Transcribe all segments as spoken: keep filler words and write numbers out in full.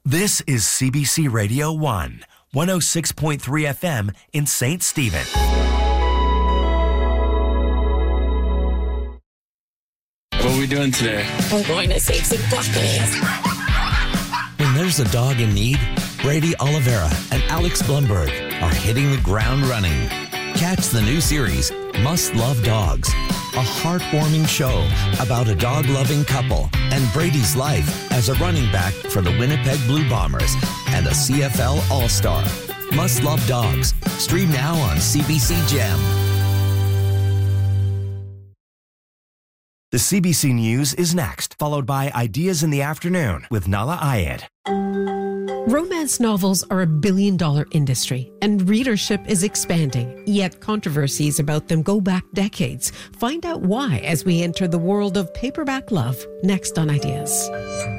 This is C B C Radio one, one oh six point three F M in Saint Stephen. What are we doing today? We're going to save some puppies. When there's a dog in need, Brady Oliveira and Alex Blumberg are hitting the ground running. Catch the new series, Must Love Dogs, a heartwarming show about a dog-loving couple and Brady's life as a running back for the Winnipeg Blue Bombers and a C F L All-Star. Must Love Dogs. Stream now on C B C Gem. The C B C News is next, followed by Ideas in the Afternoon with Nala Ayed. Romance novels are a billion-dollar industry, and readership is expanding, yet controversies about them go back decades. Find out why as we enter the world of paperback love, next on Ideas.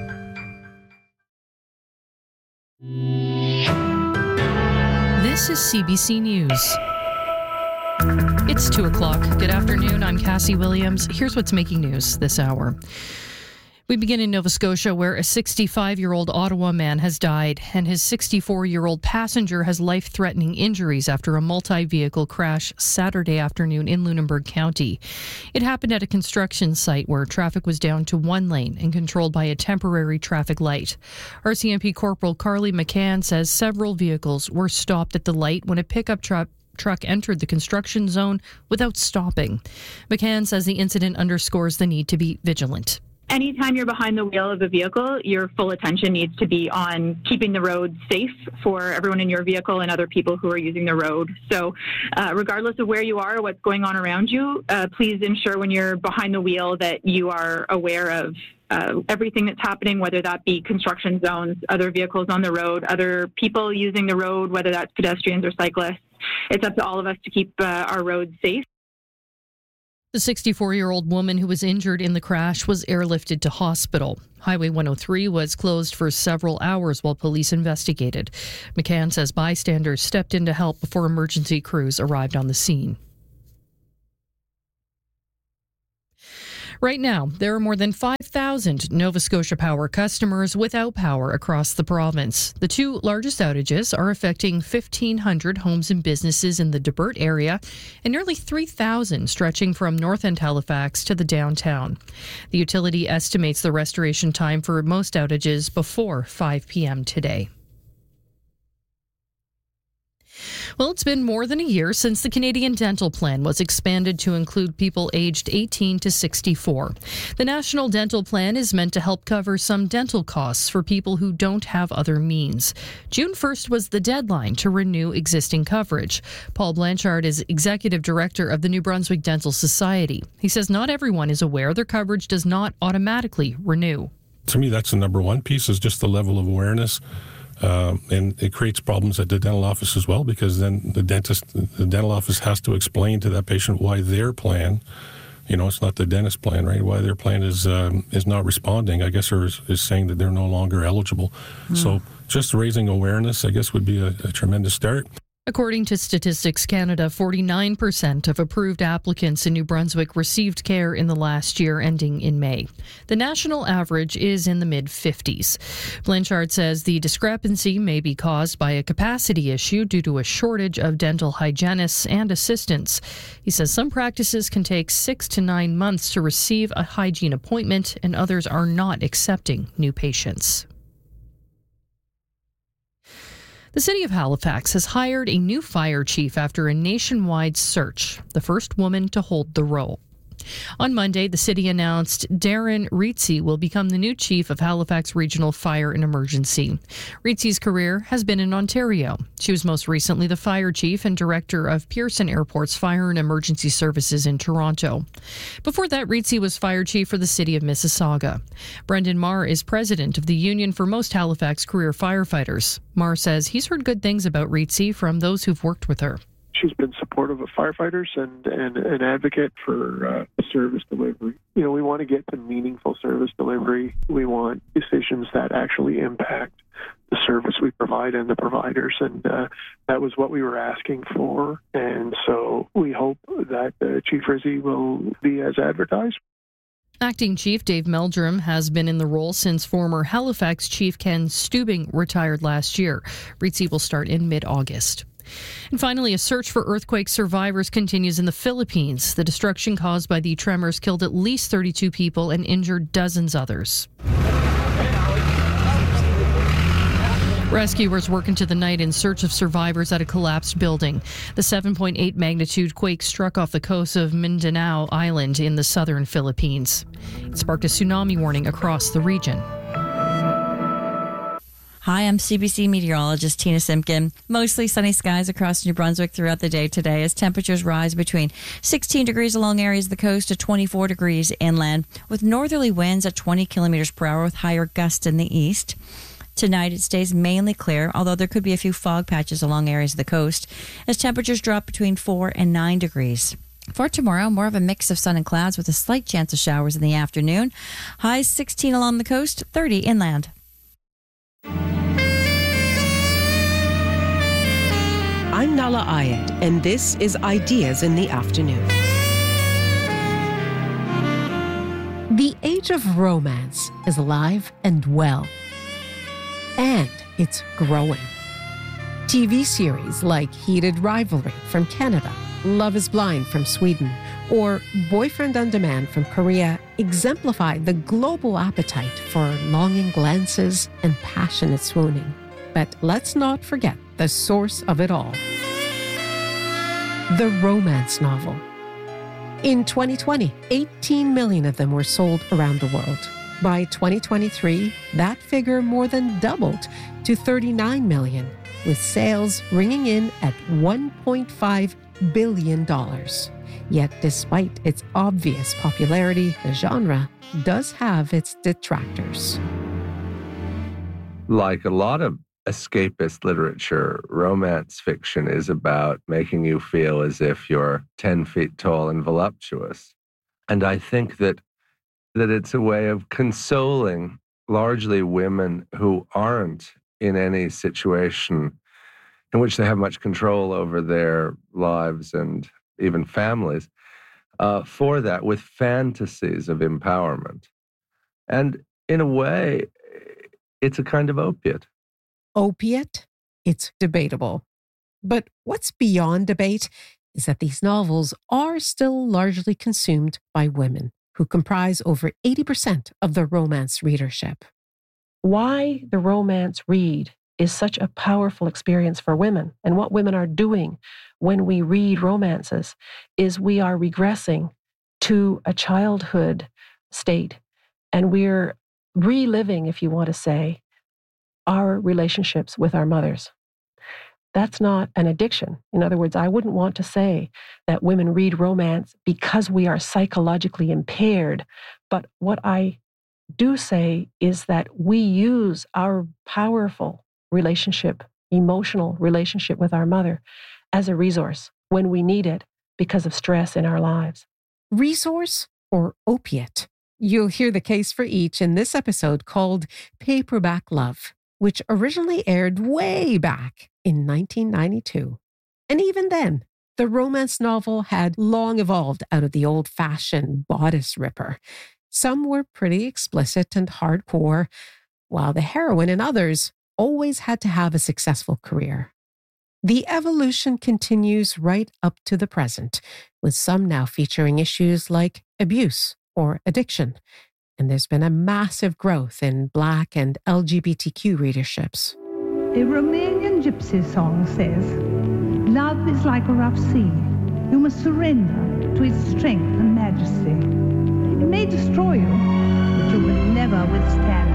This is C B C News. It's two o'clock. Good afternoon. I'm Cassie Williams. Here's what's making news this hour. We begin in Nova Scotia, where a sixty-five-year-old Ottawa man has died, and his sixty-four-year-old passenger has life-threatening injuries after a multi-vehicle crash Saturday afternoon in Lunenburg County. It happened at a construction site where traffic was down to one lane and controlled by a temporary traffic light. R C M P Corporal Carly McCann says several vehicles were stopped at the light when a pickup truck truck entered the construction zone without stopping. McCann says the incident underscores the need to be vigilant. Anytime you're behind the wheel of a vehicle, your full attention needs to be on keeping the road safe for everyone in your vehicle and other people who are using the road. So uh, regardless of where you are or what's going on around you, uh, please ensure when you're behind the wheel that you are aware of uh, everything that's happening, whether that be construction zones, other vehicles on the road, other people using the road, whether that's pedestrians or cyclists. It's up to all of us to keep uh, our roads safe. The sixty-four-year-old woman who was injured in the crash was airlifted to hospital. Highway one oh three was closed for several hours while police investigated. McCann says bystanders stepped in to help before emergency crews arrived on the scene. Right now, there are more than five thousand Nova Scotia Power customers without power across the province. The two largest outages are affecting fifteen hundred homes and businesses in the Debert area and nearly three thousand stretching from North End Halifax to the downtown. The utility estimates the restoration time for most outages before five p.m. today. Well, it's been more than a year since the Canadian Dental Plan was expanded to include people aged eighteen to sixty-four. The National Dental Plan is meant to help cover some dental costs for people who don't have other means. June first was the deadline to renew existing coverage. Paul Blanchard is Executive Director of the New Brunswick Dental Society. He says not everyone is aware their coverage does not automatically renew. To me, that's the number one piece, is just the level of awareness. Uh, and it creates problems at the dental office as well, because then the dentist, the dental office has to explain to that patient why their plan, you know, it's not the dentist plan, right? Why their plan is um, is not responding, I guess, or is, is saying that they're no longer eligible. Mm. So just raising awareness, I guess, would be a, a tremendous start. According to Statistics Canada, forty-nine percent of approved applicants in New Brunswick received care in the last year ending in May. The national average is in the mid-fifties. Blanchard says the discrepancy may be caused by a capacity issue due to a shortage of dental hygienists and assistants. He says some practices can take six to nine months to receive a hygiene appointment, and others are not accepting new patients. The City of Halifax has hired a new fire chief after a nationwide search, the first woman to hold the role. On Monday, the city announced Darren Rizzi will become the new chief of Halifax Regional Fire and Emergency. Rizzi's career has been in Ontario. She was most recently the fire chief and director of Pearson Airport's Fire and Emergency Services in Toronto. Before that, Rizzi was fire chief for the city of Mississauga. Brendan Marr is president of the Union for Most Halifax Career Firefighters. Marr says he's heard good things about Rizzi from those who've worked with her. She's been supportive of firefighters and, and an advocate for uh, service delivery. You know, we want to get to meaningful service delivery. We want decisions that actually impact the service we provide and the providers. And uh, that was what we were asking for. And so we hope that uh, Chief Rizzi will be as advertised. Acting Chief Dave Meldrum has been in the role since former Halifax Chief Ken Stubing retired last year. R E T C will start in mid-August. And finally, a search for earthquake survivors continues in the Philippines. The destruction caused by the tremors killed at least thirty-two people and injured dozens others. Rescuers work into the night in search of survivors at a collapsed building. The seven point eight magnitude quake struck off the coast of Mindanao Island in the southern Philippines. It sparked a tsunami warning across the region. Hi, I'm C B C meteorologist Tina Simpkin. Mostly sunny skies across New Brunswick throughout the day today as temperatures rise between sixteen degrees along areas of the coast to twenty-four degrees inland, with northerly winds at twenty kilometers per hour with higher gusts in the east. Tonight, it stays mainly clear, although there could be a few fog patches along areas of the coast, as temperatures drop between four and nine degrees. For tomorrow, more of a mix of sun and clouds with a slight chance of showers in the afternoon. Highs sixteen along the coast, thirty inland. I'm Nala Ayed, and this is Ideas in the Afternoon. The age of romance is alive and well. And it's growing. T V series like Heated Rivalry from Canada, Love is Blind from Sweden, or Boyfriend on Demand from Korea exemplify the global appetite for longing glances and passionate swooning. But let's not forget the source of it all. The romance novel. In twenty twenty, eighteen million of them were sold around the world. By twenty twenty-three, that figure more than doubled to thirty-nine million, with sales ringing in at one point five billion dollars. Yet, despite its obvious popularity, the genre does have its detractors. Like a lot of escapist literature, romance fiction is about making you feel as if you're ten feet tall and voluptuous. And I think that that it's a way of consoling largely women who aren't in any situation in which they have much control over their lives and even families, uh, for that, with fantasies of empowerment. And in a way, it's a kind of opiate. Opiate? It's debatable. But what's beyond debate is that these novels are still largely consumed by women, who comprise over eighty percent of the romance readership. Why the romance read is such a powerful experience for women, and what women are doing when we read romances is we are regressing to a childhood state, and we're reliving, if you want to say, our relationships with our mothers. That's not an addiction. In other words, I wouldn't want to say that women read romance because we are psychologically impaired. But what I do say is that we use our powerful relationship, emotional relationship with our mother as a resource when we need it because of stress in our lives. Resource or opiate? You'll hear the case for each in this episode called Paperback Love, which originally aired way back in nineteen ninety-two. And even then, the romance novel had long evolved out of the old-fashioned bodice ripper. Some were pretty explicit and hardcore, while the heroine and others always had to have a successful career. The evolution continues right up to the present, with some now featuring issues like abuse or addiction. And there's been a massive growth in Black and L G B T Q readerships. A Romanian gypsy song says, "Love is like a rough sea. You must surrender to its strength and majesty. It may destroy you, but you will never withstand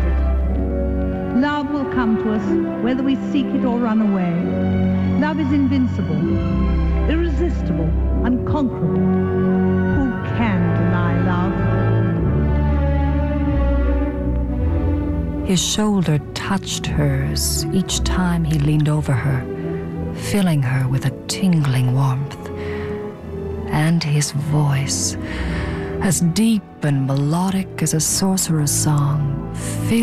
it. Love will come to us whether we seek it or run away. Love is invincible, irresistible, unconquerable. Who can deny love?" His shoulder touched hers each time he leaned over her, filling her with a tingling warmth. And his voice, as deep and melodic as a sorcerer's song, filled